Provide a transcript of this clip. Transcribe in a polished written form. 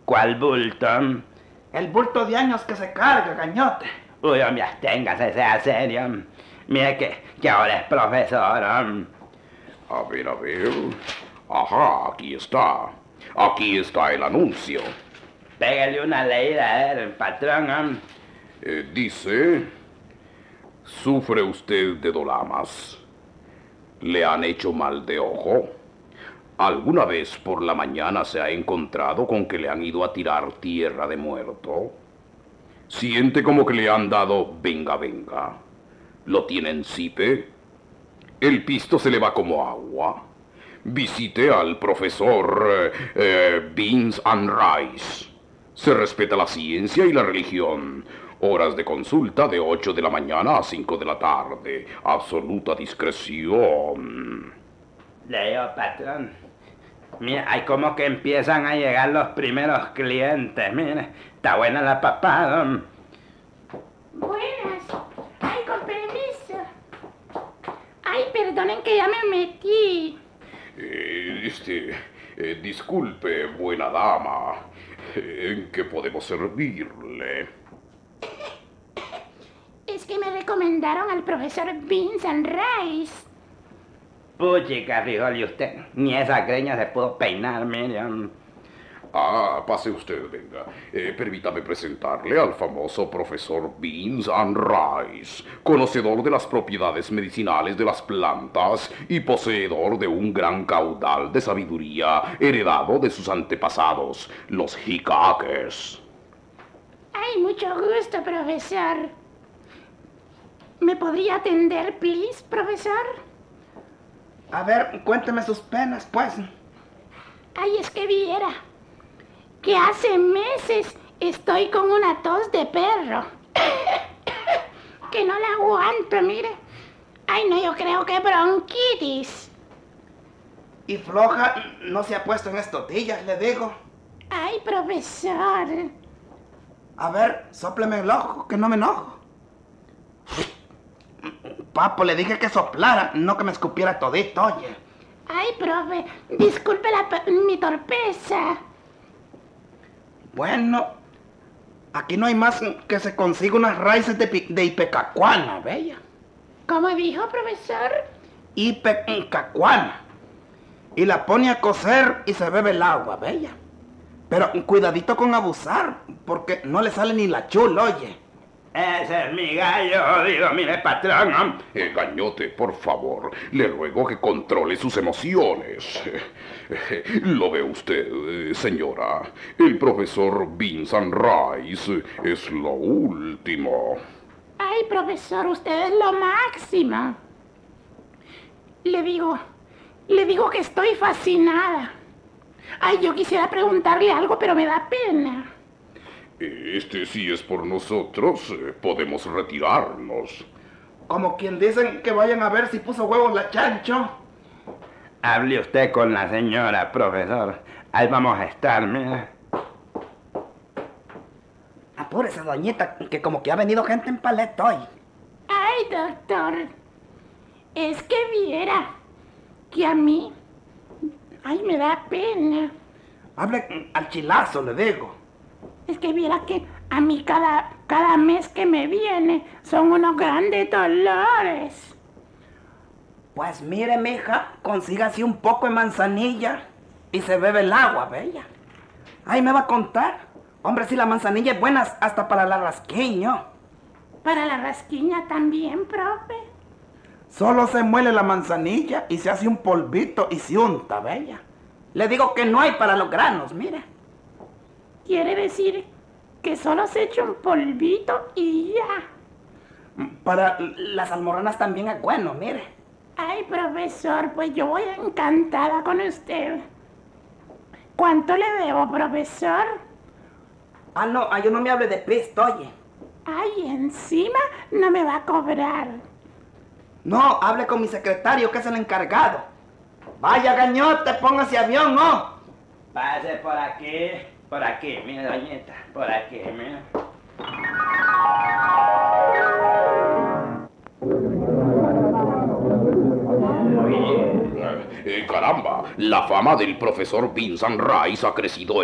¿Cuál bulto? El bulto de años que se carga, gañote. Uy, hombre, absténgase, sea serio. Mire que ahora es profesor. A ver, a ver. Ajá, aquí está. Aquí está el anuncio. Pégale una leída, patrón. Dice, ¿sufre usted de dolamas? ¿Le han hecho mal de ojo? ¿Alguna vez por la mañana se ha encontrado con que le han ido a tirar tierra de muerto? ¿Siente como que le han dado venga, venga? ¿Lo tiene en cipe? ¿El pisto se le va como agua? Visite al profesor Beans and Rice. Se respeta la ciencia y la religión. Horas de consulta de 8 de la mañana a 5 de la tarde. Absoluta discreción. Leo, patrón. Mira, hay como que empiezan a llegar los primeros clientes. Mire, está buena la papada. Buenas. Ay, con permiso. Ay, perdonen que ya me metí. Disculpe, buena dama. ¿En qué podemos servirle? Es que me recomendaron al profesor Beans and Rice. Puchica, frijol, y usted ni esa greña se pudo peinar, mire. Ah, pase usted, venga. Permítame presentarle al famoso profesor Beans and Rice, conocedor de las propiedades medicinales de las plantas y poseedor de un gran caudal de sabiduría heredado de sus antepasados, los jicaques. Ay, mucho gusto, profesor. ¿Me podría atender, please, profesor? A ver, cuénteme sus penas, pues. Ay, es que viera que hace meses estoy con una tos de perro. Que no la aguanto, mire. Ay, no, yo creo que bronquitis. Y floja no se ha puesto en estos días, le digo. Ay, profesor. A ver, sópleme el ojo, que no me enojo. Papo, le dije que soplara, no que me escupiera todito, oye. Ay, profe, disculpe mi torpeza. Bueno, aquí no hay más que se consiga unas raíces de ipecacuana, bella. ¿Cómo dijo, profesor? Ipecacuana. Y la pone a cocer y se bebe el agua, bella. Pero cuidadito con abusar, porque no le sale ni la chula, oye. Ese es mi gallo, digo, mire, patrón. Gañote, por favor, le ruego que controle sus emociones. Lo ve usted, señora. El profesor Beans and Rice es lo último. Ay, profesor, usted es lo máximo. Le digo que estoy fascinada. Ay, yo quisiera preguntarle algo, pero me da pena. Si es por nosotros, podemos retirarnos. Como quien dicen que vayan a ver si puso huevos la chancho. Hable usted con la señora, profesor. Ahí vamos a estar, mire. Apúrese, doñita, que como que ha venido gente en paleta hoy. Ay, doctor, es que viera que a mí, ay, me da pena. Hable al chilazo, le digo. Es que viera que a mí cada mes que me viene son unos grandes dolores. Pues mire, mija, consígase un poco de manzanilla y se bebe el agua, bella. Ahí me va a contar. Hombre, si la manzanilla es buena hasta para la rasquiña. ¿Para la rasquiña también, profe? Solo se muele la manzanilla y se hace un polvito y se unta, bella. Le digo que no hay para los granos, mire. Quiere decir que solo se echa un polvito y ya. Para las almorranas también es bueno, mire. Ay, profesor, pues yo voy encantada con usted. ¿Cuánto le debo, profesor? No, yo no me hable de pisto, oye. Ay, encima no me va a cobrar. No, hable con mi secretario, que es el encargado. Vaya, gañote, póngase avión, ¿no? Pase por aquí, mire, doñita, por aquí, mire. Caramba, la fama del profesor Beans and Rice ha crecido